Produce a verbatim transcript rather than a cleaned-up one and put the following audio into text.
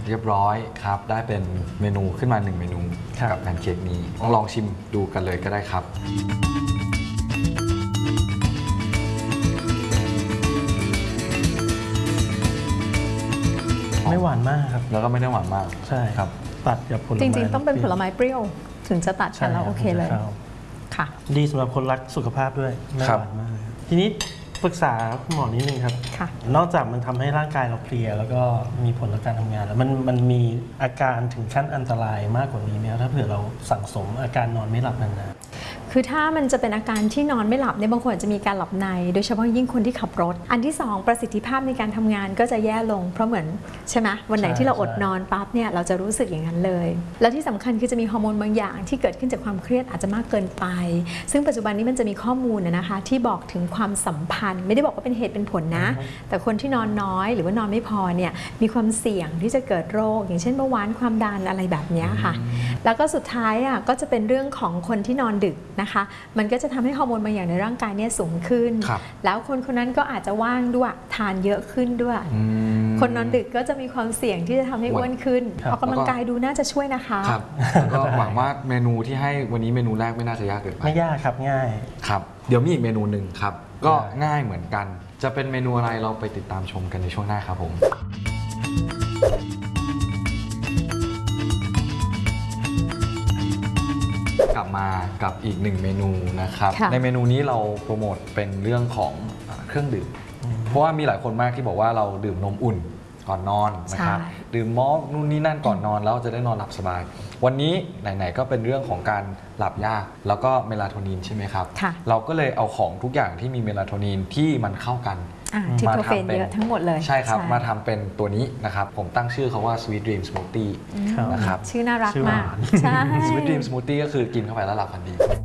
เรียบร้อยครับได้เป็นเมนูขึ้นมาหนึ่งเมนูกับแพนเค้กนี้ต้องลองชิมดูกันเลยก็ได้ครับไม่หวานมากครับแล้วก็ไม่ได้หวานมากใช่ครับตัดกับผลไม้จริงๆต้องเป็นผลไม้เปรี้ยวถึงจะตัดกันแล้วโอเคเลยค่ะดีสำหรับคนรักสุขภาพด้วยไม่หวานมากทีนี้ปรึกษาคุณหมอนิดนึงครับนอกจากมันทำให้ร่างกายเราเพลียแล้วก็มีผลต่อการทำงานแล้วมันมันมีอาการถึงขั้นอันตรายมากกว่านี้ไหมถ้าเผื่อเราสั่งสมอาการนอนไม่หลับนานๆคือถ้ามันจะเป็นอาการที่นอนไม่หลับเนี่ยบางคนอาจจะมีการหลับในโดยเฉพาะยิ่งคนที่ขับรถอันที่สองประสิทธิภาพในการทำงานก็จะแย่ลงเพราะเหมือนใช่ไหมวันไหนที่เราอดนอนปั๊บเนี่ยเราจะรู้สึกอย่างนั้นเลยแล้วที่สำคัญคือจะมีฮอร์โมนบางอย่างที่เกิดขึ้นจากความเครียดอาจจะมากเกินไปซึ่งปัจจุบันนี้มันจะมีข้อมูลนะคะที่บอกถึงความสัมพันธ์ไม่ได้บอกว่าเป็นเหตุเป็นผลนะแต่คนที่นอนน้อยหรือว่านอนไม่พอเนี่ยมีความเสี่ยงที่จะเกิดโรคอย่างเช่นเบาหวานความดันอะไรแบบนี้ค่ะแล้วก็สุดท้ายอ่ะก็จะเป็นเรื่องของคนที่นอนดึกนะคะมันก็จะทำให้ฮอร์โมนบางอย่างในร่างกายเนี่ยสูงขึ้นแล้วคนคนนั้นก็อาจจะว่างด้วยทานเยอะขึ้นด้วยคนนอนดึกก็จะมีความเสี่ยงที่จะทำให้อ้วนขึ้นออกกำลังกายดูน่าจะช่วยนะคะครับแล้วก็หวังว่าเมนูที่ให้วันนี้เมนูแรกไม่น่าจะยากเกินไปไม่ยากครับง่ายครับเดี๋ยวมีอีกเมนูหนึ่งครับก็ง่ายเหมือนกันจะเป็นเมนูอะไรเราไปติดตามชมกันในช่วงหน้าครับผมกลับมากับอีกหนึ่งเมนูนะครับในเมนูนี้เราโปรโมทเป็นเรื่องของเครื่องดื่มเพราะว่ามีหลายคนมากที่บอกว่าเราดื่มนมอุ่นก่อนนอนนะครับดื่มมอลต์นู่นนี่นั่นก่อนนอนแล้วจะได้นอนหลับสบายวันนี้ไหนๆก็เป็นเรื่องของการหลับยากแล้วก็เมลาโทนินใช่ไหมครับเราก็เลยเอาของทุกอย่างที่มีเมลาโทนินที่มันเข้ากันมาทำเป็นเยอะทั้งหมดเลยใช่ครับมาทำเป็นตัวนี้นะครับผมตั้งชื่อเขาว่า Sweet Dream Smoothie นะครับชื่อน่ารักมากใช่ Sweet Dream Smoothie ก็คือกินเข้าไปแล้วหลับฝันดี